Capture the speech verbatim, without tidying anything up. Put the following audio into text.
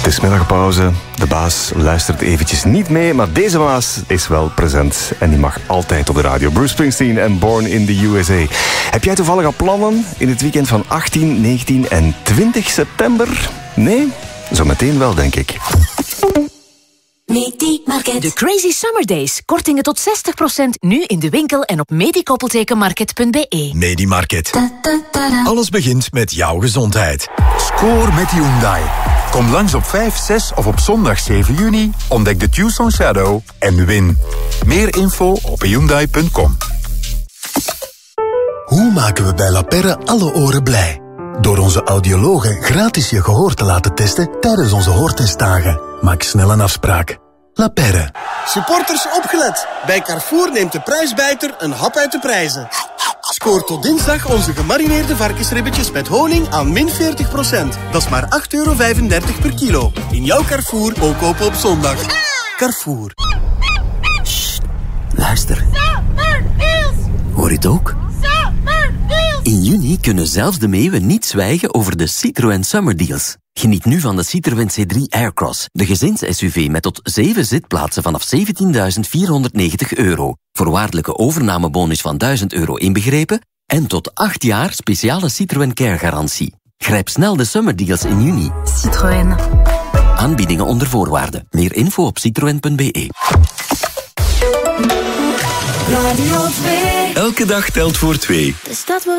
is middagpauze. De baas luistert eventjes niet mee, maar deze baas is wel present. En die mag altijd op de radio. Bruce Springsteen en Born in the U S A. Heb jij toevallig al plannen in het weekend van achttien, negentien en twintig september? Nee? Zometeen wel, denk ik. Medimarket. De Crazy Summer Days. Kortingen tot zestig procent nu in de winkel en op medikoppeltekenmarket punt b e. Medimarket. Alles begint met jouw gezondheid. Score met Hyundai. Kom langs op vijf, zes of op zondag zeven juni. Ontdek de Tucson Shadow en win. Meer info op hyundai punt com. Hoe maken we bij La Perre alle oren blij? Door onze audiologen gratis je gehoor te laten testen tijdens onze hoortestdagen. Maak snel een afspraak. La Perre. Supporters opgelet. Bij Carrefour neemt de prijsbijter een hap uit de prijzen. Scoor tot dinsdag onze gemarineerde varkensribbetjes met honing aan min veertig procent. Dat is maar acht euro vijfendertig per kilo. In jouw Carrefour ook kopen op zondag. Carrefour. Sst, luister. Hoor je het ook? In juni kunnen zelfs de meeuwen niet zwijgen over de Citroën Summer Deals. Geniet nu van de Citroën C drie Aircross, de gezins-S U V met tot zeven zitplaatsen vanaf zeventienduizend vierhonderdnegentig euro. Voorwaardelijke overnamebonus van duizend euro inbegrepen en tot acht jaar speciale Citroën Care-garantie. Grijp snel de Summer Deals in juni. Citroën. Aanbiedingen onder voorwaarden. Meer info op citroën punt b e. Radio twee. Elke dag telt voor twee. De stad waar